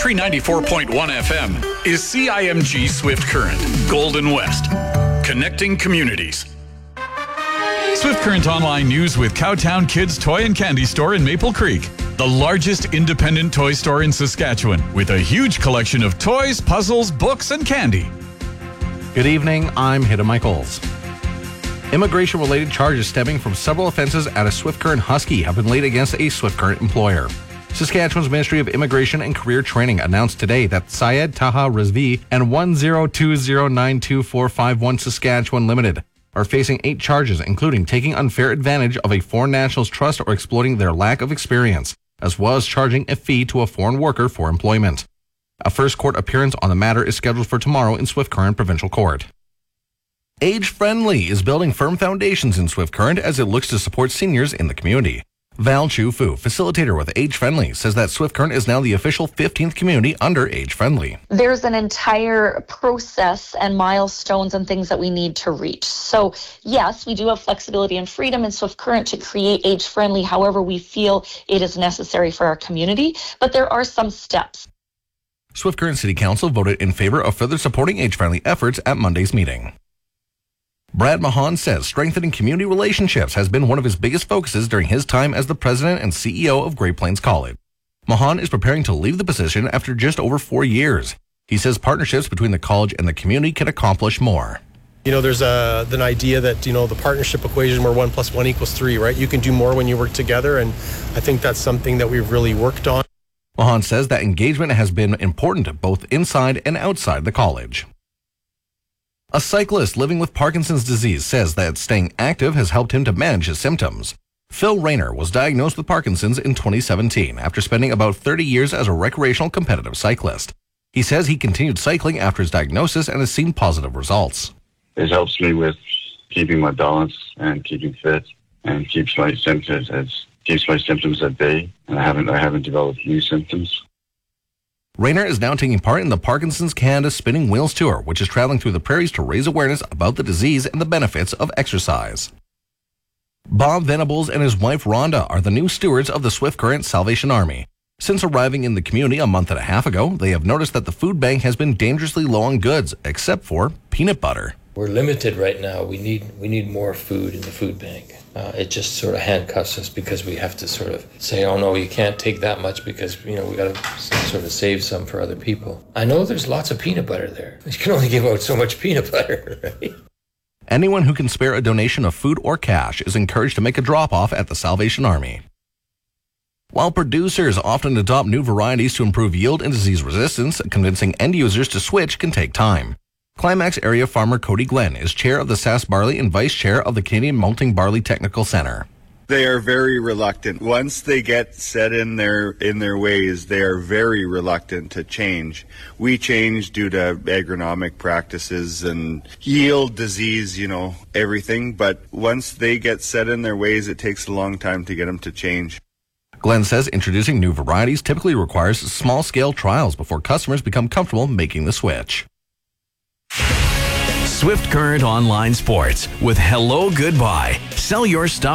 Country 94.1 FM is CIMG Swift Current, Golden West, connecting communities. Swift Current Online News with Cowtown Kids Toy and Candy Store in Maple Creek, the largest independent toy store in Saskatchewan, with a huge collection of toys, puzzles, books, and candy. Good evening, I'm Hida Michaels. Immigration-related charges stemming from several offenses at a Swift Current Husky have been laid against a Swift Current employer. Saskatchewan's Ministry of Immigration and Career Training announced today that Syed Taha Rizvi and 102092451 Saskatchewan Limited are facing 8 charges, including taking unfair advantage of a foreign national's trust or exploiting their lack of experience, as well as charging a fee to a foreign worker for employment. A first court appearance on the matter is scheduled for tomorrow in Swift Current Provincial Court. Age Friendly is building firm foundations in Swift Current as it looks to support seniors in the community. Val Chu Fu, facilitator with Age Friendly, says that Swift Current is now the official 15th community under Age Friendly. There's an entire process and milestones and things that we need to reach. So yes, we do have flexibility and freedom in Swift Current to create Age Friendly however we feel it is necessary for our community, but there are some steps. Swift Current City Council voted in favor of further supporting Age Friendly efforts at Monday's meeting. Brad Mahan says strengthening community relationships has been one of his biggest focuses during his time as the president and CEO of Great Plains College. Mahan is preparing to leave the position after just over 4 years. He says partnerships between the college and the community can accomplish more. There's an idea that, the partnership equation where 1 + 1 = 3, right? You can do more when you work together, and I think that's something that we've really worked on. Mahan says that engagement has been important both inside and outside the college. A cyclist living with Parkinson's disease says that staying active has helped him to manage his symptoms. Phil Rayner was diagnosed with Parkinson's in 2017 after spending about 30 years as a recreational competitive cyclist. He says he continued cycling after his diagnosis and has seen positive results. It helps me with keeping my balance and keeping fit and keeps my symptoms at bay, and I haven't developed new symptoms. Rayner is now taking part in the Parkinson's Canada Spinning Wheels Tour, which is traveling through the prairies to raise awareness about the disease and the benefits of exercise. Bob Venables and his wife Rhonda are the new stewards of the Swift Current Salvation Army. Since arriving in the community a month and a half ago, they have noticed that the food bank has been dangerously low on goods, except for peanut butter. We're limited right now. We need more food in the food bank. It just sort of handcuffs us because we have to sort of say, oh no, you can't take that much because, we got to sort of save some for other people. I know there's lots of peanut butter there. You can only give out so much peanut butter, right? Anyone who can spare a donation of food or cash is encouraged to make a drop-off at the Salvation Army. While producers often adopt new varieties to improve yield and disease resistance, convincing end users to switch can take time. Climax area farmer Cody Glenn is chair of the Sass Barley and vice chair of the Canadian Malting Barley Technical Centre. They are very reluctant. Once they get set in their ways, they are very reluctant to change. We change due to agronomic practices and yield, disease, everything. But once they get set in their ways, it takes a long time to get them to change. Glenn says introducing new varieties typically requires small-scale trials before customers become comfortable making the switch. Swift Current Online Sports with Hello Goodbye. Sell your stuff